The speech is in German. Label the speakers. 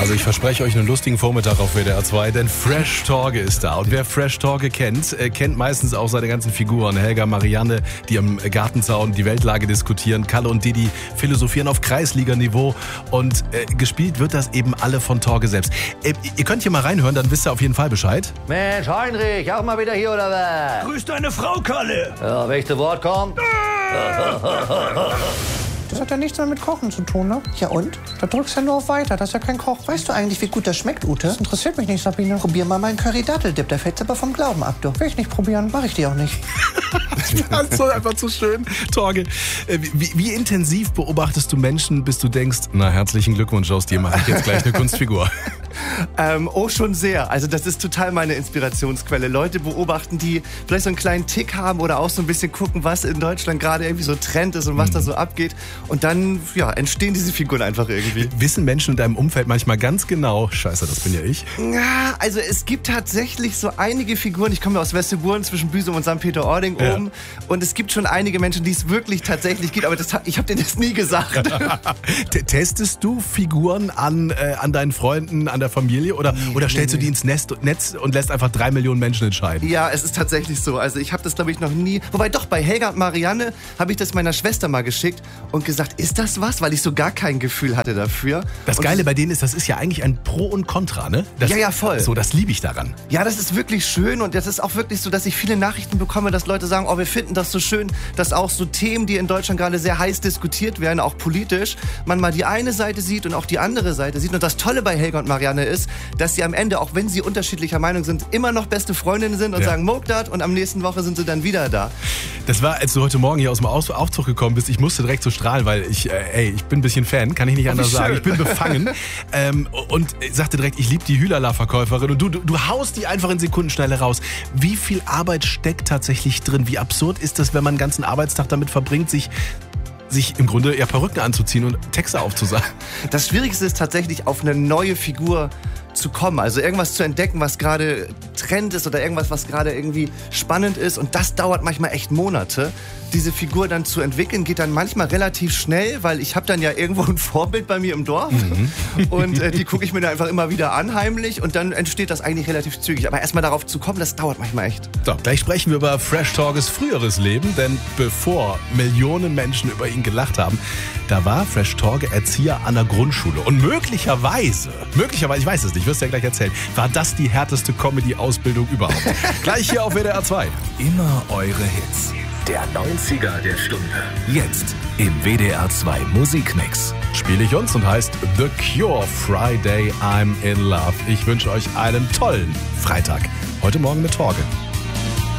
Speaker 1: Also ich verspreche euch einen lustigen Vormittag auf WDR 2, denn Fresh Torge ist da. Und wer Fresh Torge kennt, kennt meistens auch seine ganzen Figuren. Helga, Marianne, die am Gartenzaun die Weltlage diskutieren. Kalle und Didi philosophieren auf Kreisliganiveau. Und gespielt wird das eben alle von Torge selbst. Ihr könnt hier mal reinhören, dann wisst ihr auf jeden Fall Bescheid.
Speaker 2: Mensch, Heinrich, auch mal wieder hier, oder was?
Speaker 3: Grüß deine Frau, Kalle.
Speaker 2: Ja, wenn ich zu Wort komme.
Speaker 4: Das hat ja nichts mehr mit Kochen zu tun, ne? Ja und? Da drückst du ja nur auf Weiter, das ist ja kein Koch. Weißt du eigentlich, wie gut das schmeckt, Ute? Das interessiert mich nicht, Sabine. Probier mal meinen Curry-Datteldip, der fällt's aber vom Glauben ab, du. Will ich nicht probieren, mach ich dir auch nicht.
Speaker 1: Das ist einfach zu schön. Torge, wie intensiv beobachtest du Menschen, bis du denkst, na, herzlichen Glückwunsch, aus dir mache ich jetzt gleich eine Kunstfigur?
Speaker 5: Schon sehr. Also das ist total meine Inspirationsquelle. Leute beobachten, die vielleicht so einen kleinen Tick haben oder auch so ein bisschen gucken, was in Deutschland gerade irgendwie so Trend ist und was da so abgeht. Und dann, ja, entstehen diese Figuren einfach irgendwie.
Speaker 1: Wissen Menschen in deinem Umfeld manchmal ganz genau, scheiße, das bin ja ich?
Speaker 5: Ja, also es gibt tatsächlich so einige Figuren. Ich komme aus Westeburen zwischen Büsum und St. Peter-Ording oben. Und es gibt schon einige Menschen, die es wirklich tatsächlich gibt. Aber ich habe denen das nie gesagt.
Speaker 1: Testest du Figuren an deinen Freunden, an der Familie? Oder stellst du die ins Netz und lässt einfach 3 Millionen Menschen entscheiden?
Speaker 5: Ja, es ist tatsächlich so. Also ich habe das, glaube ich, noch nie... Wobei doch, bei Helga und Marianne habe ich das meiner Schwester mal geschickt und gesagt, ist das was? Weil ich so gar kein Gefühl hatte dafür.
Speaker 1: Das Geile bei denen ist, das ist ja eigentlich ein Pro und Contra, ne?
Speaker 5: Ja, voll.
Speaker 1: So, das liebe ich daran.
Speaker 5: Ja, das ist wirklich schön und das ist auch wirklich so, dass ich viele Nachrichten bekomme, dass Leute sagen, oh, wir finden das so schön, dass auch so Themen, die in Deutschland gerade sehr heiß diskutiert werden, auch politisch, man mal die eine Seite sieht und auch die andere Seite sieht. Und das Tolle bei Helga und Marianne ist, dass sie am Ende, auch wenn sie unterschiedlicher Meinung sind, immer noch beste Freundinnen sind und sagen, Mogdat, und am nächsten Woche sind sie dann wieder da.
Speaker 1: Das war, als du heute Morgen hier aus dem Aufzug gekommen bist, ich musste direkt so strahlen, weil ich bin ein bisschen Fan, kann ich nicht anders sagen. Ich bin befangen und sagte direkt, ich liebe die Hühlala-Verkäuferin und du haust die einfach in Sekundenschnelle raus. Wie viel Arbeit steckt tatsächlich drin? Wie absurd ist das, wenn man einen ganzen Arbeitstag damit verbringt, sich im Grunde eher Perücken anzuziehen und Texte aufzusagen?
Speaker 5: Das Schwierigste ist tatsächlich, auf eine neue Figur zu kommen, also irgendwas zu entdecken, was gerade Trend ist oder irgendwas, was gerade irgendwie spannend ist, und das dauert manchmal echt Monate. Diese Figur dann zu entwickeln, geht dann manchmal relativ schnell, weil ich habe dann ja irgendwo ein Vorbild bei mir im Dorf und die gucke ich mir dann einfach immer wieder an, heimlich, und dann entsteht das eigentlich relativ zügig. Aber erstmal darauf zu kommen, das dauert manchmal echt.
Speaker 1: So, gleich sprechen wir über Fresh Torges früheres Leben, denn bevor Millionen Menschen über ihn gelacht haben, da war Fresh Torge Erzieher an der Grundschule. Und möglicherweise, ich weiß es nicht, wirst du ja gleich erzählen, war das die härteste Comedy-Ausbildung überhaupt. Gleich hier auf WDR 2.
Speaker 3: Immer eure Hits. Der 90er der Stunde. Jetzt im WDR 2 Musikmix.
Speaker 1: Spiele ich uns und heißt The Cure Friday I'm in Love. Ich wünsche euch einen tollen Freitag. Heute Morgen mit Torge.